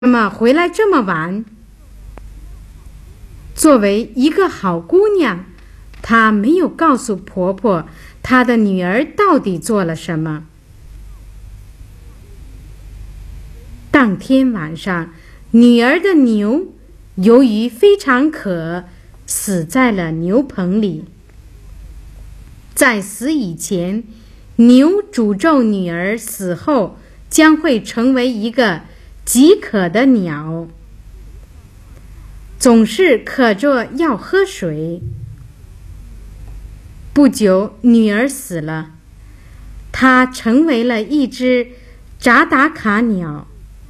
怎么回来这么晚？作为一个好姑娘，她没有告诉婆婆她的女儿到底做了什么。当天晚上，女儿的牛由于非常渴，死在了牛棚里。在死以前，牛诅咒女儿死后将会成为一个饥渴的鸟，总是渴着要喝水。不久，女儿死了，她成为了一只扎达卡鸟。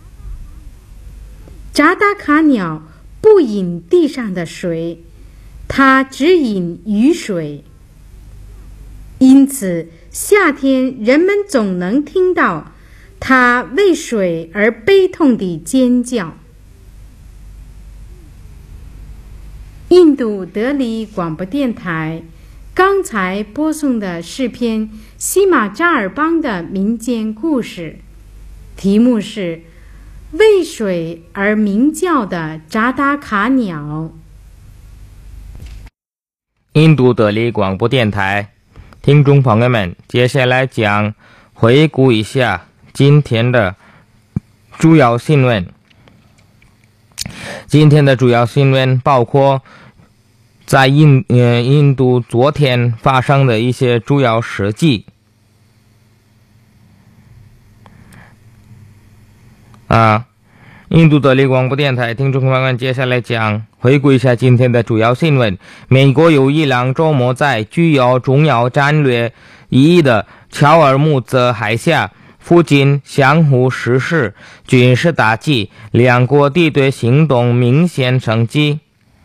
扎达卡鸟不饮地上的水，它只饮雨水。因此，夏天人们总能听到它为水而悲痛地尖叫。印度德里广播电台刚才播送的是篇西马扎尔邦的民间故事，题目是为水而鸣叫的扎达卡鸟。 印度德里广播电台听众朋友们，接下来讲回顾一下今天的主要新闻。今天的主要新闻包括在印度昨天发生的一些主要事迹。印度德里广播电台听众朋友们，接下来讲回顾一下今天的主要新闻。美国有一辆周末在具有重要战略意义的乔尔木兹海峡附近相互实施军事打击，两国敌对行动明显升级。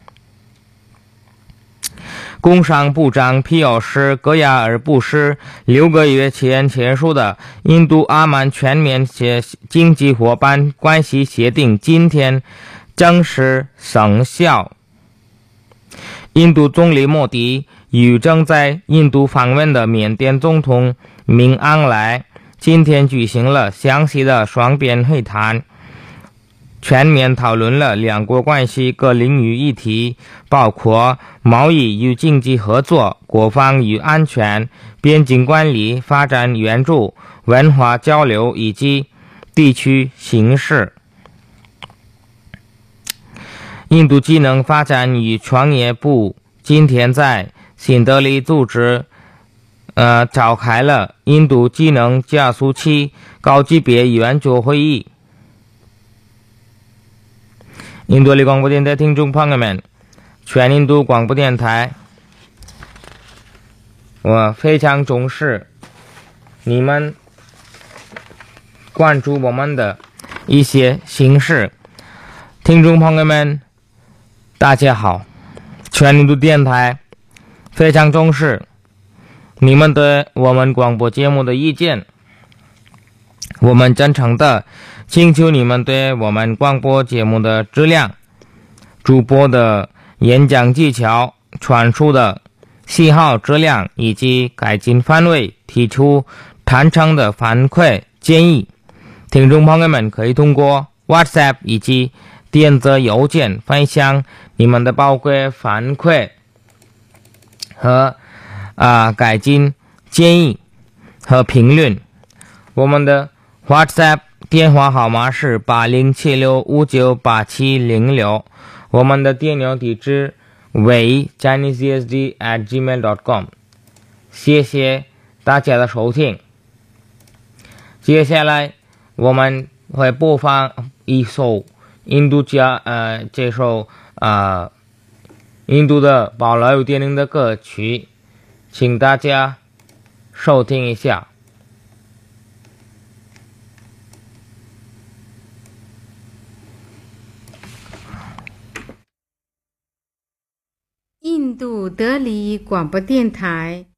工商部长皮尤什·戈亚尔布什6个月前签署的印度阿曼全面经济伙伴关系协定今天正式生效。印度总理莫迪与正在印度访问的缅甸总统敏昂莱今天举行了详细的双边会谈，全面讨论了两国关系各领域议题，包括贸易与经济合作、国防与安全、边境管理、发展援助、文化交流以及地区形势。印度技能发展与创业部今天在新德里组织召开了印度技能加速器高级别圆桌会议。印度德里广播电台听众朋友们，全印度广播电台我非常重视你们关注我们的一些形式。听众朋友们，大家好，全印度电台非常重视你们对我们广播节目的意见，我们真诚的请求你们对我们广播节目的质量、主播的演讲技巧、传输的信号质量以及改进范围提出坦诚的反馈建议。听众朋友们可以通过 WhatsApp 以及电子邮件分享你们的宝贵反馈和改进建议和评论。我们的 WhatsApp 电话号码是8076598706，我们的电邮地址为 chinesesd@gmail.com。 谢谢大家的收听。接下来我们会播放一首印度印度的保罗有电影的歌曲，请大家收听一下。 印度德里广播电台